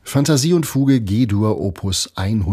Fantasie und Fuge G-Dur Opus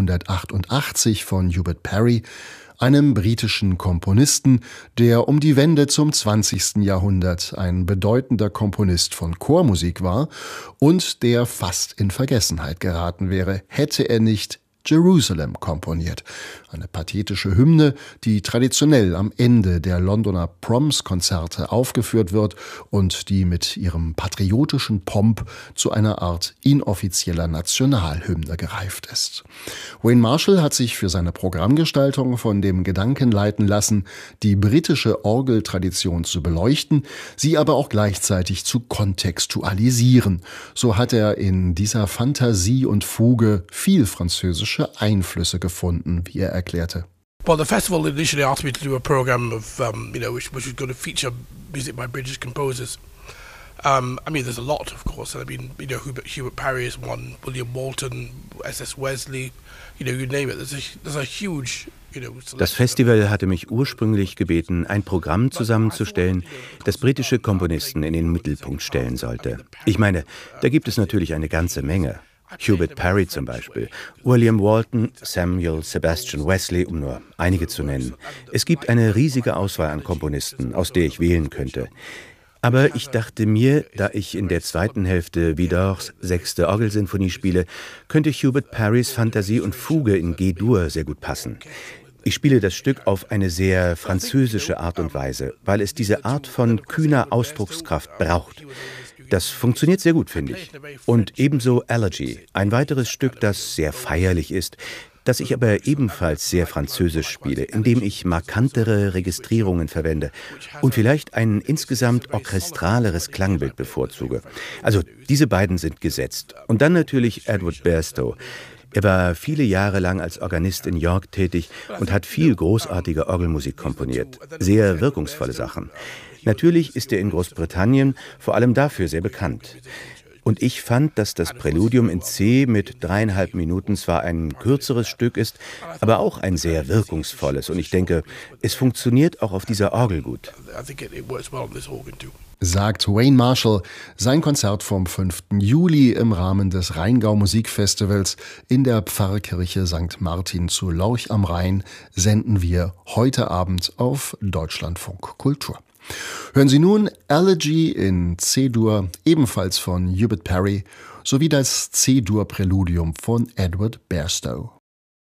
188 von Hubert Parry, einem britischen Komponisten, der um die Wende zum 20. Jahrhundert ein bedeutender Komponist von Chormusik war und der fast in Vergessenheit geraten wäre, hätte er nicht Jerusalem komponiert. Eine pathetische Hymne, die traditionell am Ende der Londoner Proms-Konzerte aufgeführt wird und die mit ihrem patriotischen Pomp zu einer Art inoffizieller Nationalhymne gereift ist. Wayne Marshall hat sich für seine Programmgestaltung von dem Gedanken leiten lassen, die britische Orgeltradition zu beleuchten, sie aber auch gleichzeitig zu kontextualisieren. So hat er in dieser Fantasie und Fuge viel französische Einflüsse gefunden, wie er erklärte. Well, the festival initially asked me to do a program of, which was going to feature music by British composers. There's a lot, of course. Hubert Parry is one, William Walton, S.S. Wesley, you name it. There's a huge. Das Festival hatte mich ursprünglich gebeten, ein Programm zusammenzustellen, das britische Komponisten in den Mittelpunkt stellen sollte. Ich meine, da gibt es natürlich eine ganze Menge. Hubert Parry zum Beispiel, William Walton, Samuel Sebastian Wesley, um nur einige zu nennen. Es gibt eine riesige Auswahl an Komponisten, aus der ich wählen könnte. Aber ich dachte mir, da ich in der zweiten Hälfte Widors 6. Orgelsinfonie spiele, könnte Hubert Parrys Fantasie und Fuge in G-Dur sehr gut passen. Ich spiele das Stück auf eine sehr französische Art und Weise, weil es diese Art von kühner Ausdruckskraft braucht. Das funktioniert sehr gut, finde ich. Und ebenso Elegy, ein weiteres Stück, das sehr feierlich ist, das ich aber ebenfalls sehr französisch spiele, indem ich markantere Registrierungen verwende und vielleicht ein insgesamt orchestraleres Klangbild bevorzuge. Also diese beiden sind gesetzt. Und dann natürlich Edward Bairstow. Er war viele Jahre lang als Organist in York tätig und hat viel großartige Orgelmusik komponiert. Sehr wirkungsvolle Sachen. Natürlich ist er in Großbritannien vor allem dafür sehr bekannt. Und ich fand, dass das Präludium in C mit 3,5 Minuten zwar ein kürzeres Stück ist, aber auch ein sehr wirkungsvolles. Und ich denke, es funktioniert auch auf dieser Orgel gut. Sagt Wayne Marshall. Sein Konzert vom 5. Juli im Rahmen des Rheingau Musikfestivals in der Pfarrkirche St. Martin zu Lorch am Rhein senden wir heute Abend auf Deutschlandfunk Kultur. Hören Sie nun Elegy in C-Dur, ebenfalls von Hubert Parry, sowie das C-Dur-Präludium von Edward Bairstow.